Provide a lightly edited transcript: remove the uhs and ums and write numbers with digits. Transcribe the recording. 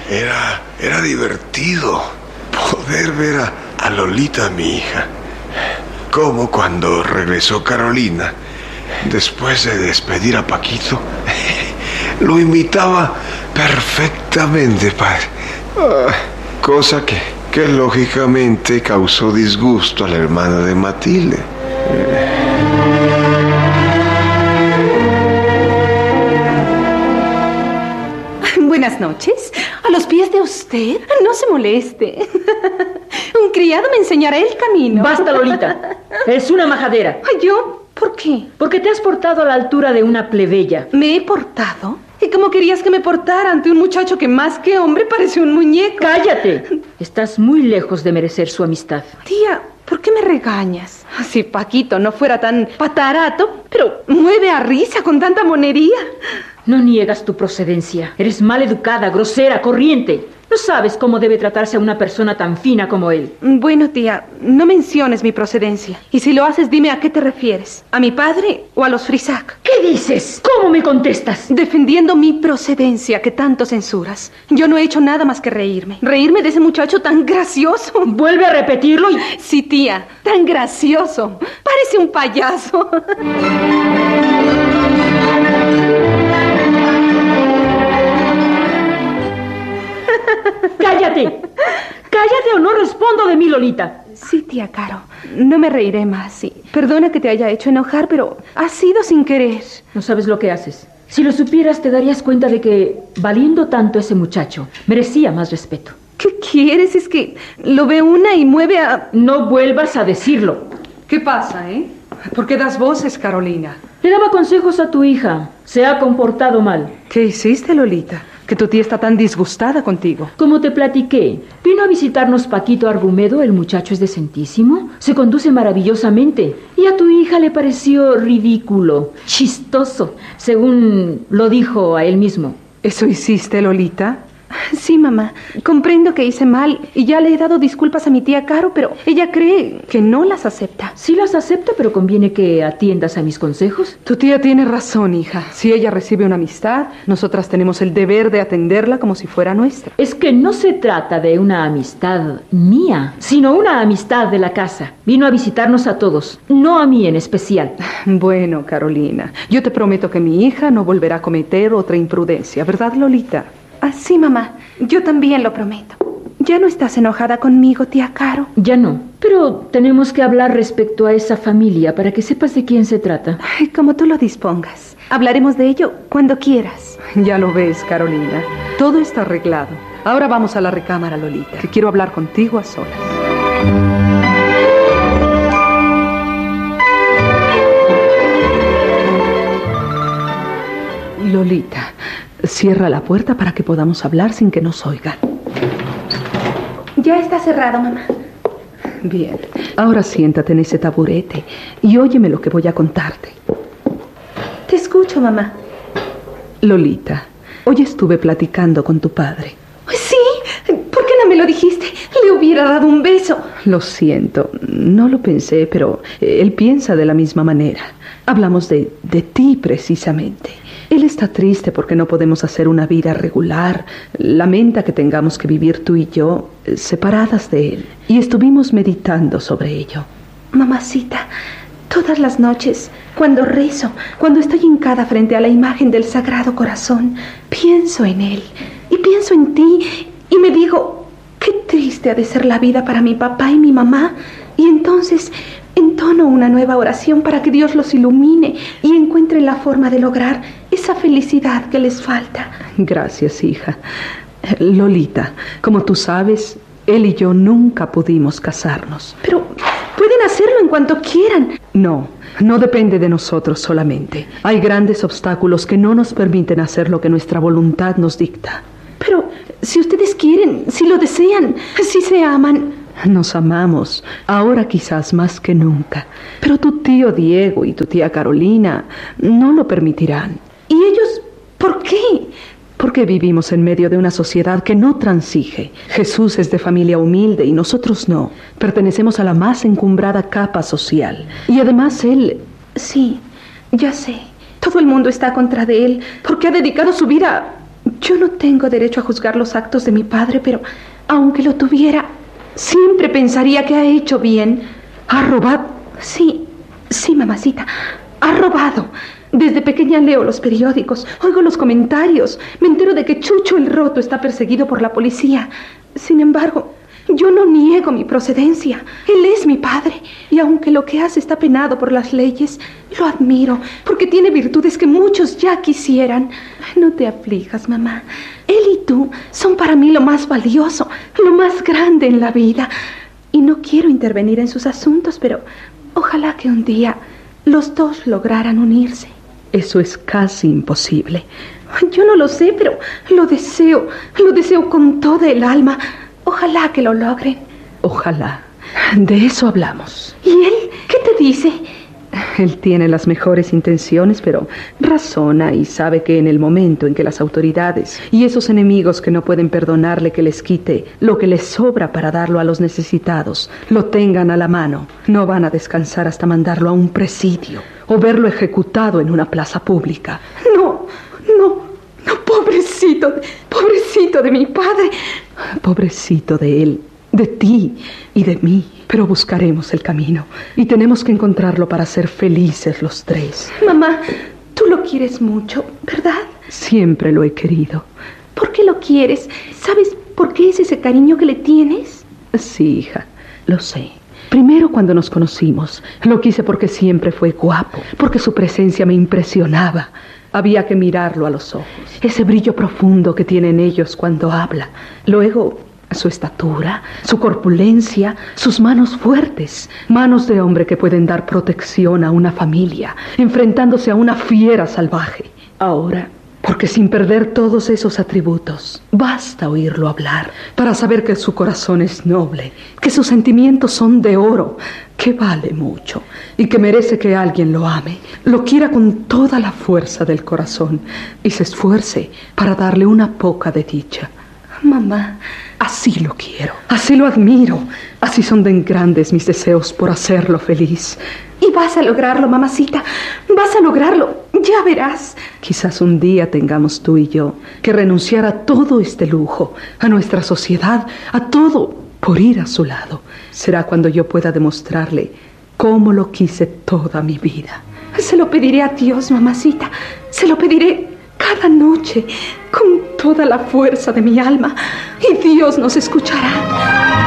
Era divertido poder ver a Lolita, mi hija. Como cuando regresó Carolina, después de despedir a Paquito, lo imitaba perfectamente, padre. Cosa que lógicamente causó disgusto a la hermana de Matilde. Buenas noches. A los pies de usted. No se moleste. Un criado me enseñará el camino. Basta, Lolita. Eres una majadera. ¿Yo? ¿Por qué? Porque te has portado a la altura de una plebeya. ¿Me he portado? ¿Y cómo querías que me portara ante un muchacho que más que hombre parece un muñeco? ¡Cállate! Estás muy lejos de merecer su amistad. Tía, ¿por qué me regañas? Si Paquito no fuera tan patarato, pero mueve a risa con tanta monería. No niegas tu procedencia. Eres mal educada, grosera, corriente. No sabes cómo debe tratarse a una persona tan fina como él. Bueno, tía, no menciones mi procedencia. Y si lo haces, dime a qué te refieres. ¿A mi padre o a los Frisac? ¿Qué dices? ¿Cómo me contestas? Defendiendo mi procedencia que tanto censuras. Yo no he hecho nada más que reírme. Reírme de ese muchacho tan gracioso. Vuelve a repetirlo y... Sí, tía, tan gracioso. Parece un payaso. ¡Cállate! ¡Cállate o no respondo de mí, Lolita! Sí, tía Caro. No me reiré más, sí. Perdona que te haya hecho enojar, pero ha sido sin querer. No sabes lo que haces. Si lo supieras, te darías cuenta de que, valiendo tanto ese muchacho, merecía más respeto. ¿Qué quieres? Es que lo ve una y mueve a... No vuelvas a decirlo. ¿Qué pasa, eh? ¿Por qué das voces, Carolina? Le daba consejos a tu hija. Se ha comportado mal. ¿Qué hiciste, Lolita? Que tu tía está tan disgustada contigo. Como te platiqué, vino a visitarnos Paquito Argumedo, el muchacho es decentísimo, se conduce maravillosamente. Y a tu hija le pareció ridículo, chistoso, según lo dijo a él mismo. ¿Eso hiciste, Lolita? Sí, mamá. Comprendo que hice mal y ya le he dado disculpas a mi tía Caro, pero ella cree que no las acepta. Sí las acepta, pero conviene que atiendas a mis consejos. Tu tía tiene razón, hija. Si ella recibe una amistad, nosotras tenemos el deber de atenderla como si fuera nuestra. Es que no se trata de una amistad mía, sino una amistad de la casa. Vino a visitarnos a todos, no a mí en especial. Bueno, Carolina, yo te prometo que mi hija no volverá a cometer otra imprudencia, ¿verdad, Lolita? Sí, mamá. Yo también lo prometo. ¿Ya no estás enojada conmigo, tía Caro? Ya no. Pero tenemos que hablar respecto a esa familia para que sepas de quién se trata. Ay, como tú lo dispongas. Hablaremos de ello cuando quieras. Ya lo ves, Carolina. Todo está arreglado. Ahora vamos a la recámara, Lolita, que quiero hablar contigo a solas. Lolita, cierra la puerta para que podamos hablar sin que nos oigan. Ya está cerrado, mamá. Bien, ahora siéntate en ese taburete y óyeme lo que voy a contarte. Te escucho, mamá. Lolita, hoy estuve platicando con tu padre. ¿Sí? ¿Por qué no me lo dijiste? Le hubiera dado un beso. Lo siento, no lo pensé, pero él piensa de la misma manera. Hablamos de ti precisamente. Él está triste porque no podemos hacer una vida regular. Lamenta que tengamos que vivir tú y yo separadas de él. Y estuvimos meditando sobre ello. Mamacita, todas las noches, cuando rezo, cuando estoy hincada frente a la imagen del Sagrado Corazón, pienso en él y pienso en ti y me digo, qué triste ha de ser la vida para mi papá y mi mamá. Y entonces entono una nueva oración para que Dios los ilumine y encuentren la forma de lograr esa felicidad que les falta. Gracias, hija. Lolita, como tú sabes, él y yo nunca pudimos casarnos. Pero pueden hacerlo en cuanto quieran. No depende de nosotros solamente. Hay grandes obstáculos que no nos permiten hacer lo que nuestra voluntad nos dicta. Pero si ustedes quieren, si lo desean, si se aman... Nos amamos, ahora quizás más que nunca. Pero tu tío Diego y tu tía Carolina no lo permitirán. ¿Y ellos por qué? Porque vivimos en medio de una sociedad que no transige. Jesús es de familia humilde y nosotros no. Pertenecemos a la más encumbrada capa social. Y además él... Sí, ya sé. Todo el mundo está contra de él porque ha dedicado su vida Yo no tengo derecho a juzgar los actos de mi padre, pero aunque lo tuviera, siempre pensaría que ha hecho bien. ¿Ha robado? Sí, mamacita, ha robado. Desde pequeña leo los periódicos, oigo los comentarios, me entero de que Chucho el Roto está perseguido por la policía. Sin embargo, yo no niego mi procedencia. Él es mi padre. Y aunque lo que hace está penado por las leyes, lo admiro, porque tiene virtudes que muchos ya quisieran. No te aflijas, mamá. Él y tú son para mí lo más valioso, lo más grande en la vida. Y no quiero intervenir en sus asuntos, pero ojalá que un día los dos lograran unirse. Eso es casi imposible. Yo no lo sé, pero lo deseo con toda el alma. Ojalá que lo logren. Ojalá. De eso hablamos. ¿Y él qué te dice? Él tiene las mejores intenciones, pero razona y sabe que en el momento en que las autoridades y esos enemigos que no pueden perdonarle que les quite lo que les sobra para darlo a los necesitados, lo tengan a la mano, no van a descansar hasta mandarlo a un presidio o verlo ejecutado en una plaza pública. No, pobrecito de mi padre. Pobrecito de él, de ti y de mí. Pero buscaremos el camino y tenemos que encontrarlo para ser felices los tres. Mamá, tú lo quieres mucho, ¿verdad? Siempre lo he querido. ¿Por qué lo quieres? ¿Sabes por qué es ese cariño que le tienes? Sí, hija, lo sé. Primero, cuando nos conocimos, lo quise porque siempre fue guapo, porque su presencia me impresionaba. Había que mirarlo a los ojos, ese brillo profundo que tienen ellos cuando habla. Luego, su estatura, su corpulencia, sus manos fuertes, manos de hombre que pueden dar protección a una familia, enfrentándose a una fiera salvaje. Ahora, porque sin perder todos esos atributos, basta oírlo hablar para saber que su corazón es noble, que sus sentimientos son de oro, que vale mucho y que merece que alguien lo ame, lo quiera con toda la fuerza del corazón y se esfuerce para darle una poca de dicha. Mamá, así lo quiero, así lo admiro, así son de grandes mis deseos por hacerlo feliz. Y vas a lograrlo, mamacita, vas a lograrlo, ya verás. Quizás un día tengamos tú y yo que renunciar a todo este lujo, a nuestra sociedad, a todo, por ir a su lado. Será cuando yo pueda demostrarle cómo lo quise toda mi vida. Se lo pediré a Dios, mamacita, se lo pediré cada noche, con toda la fuerza de mi alma, y Dios nos escuchará.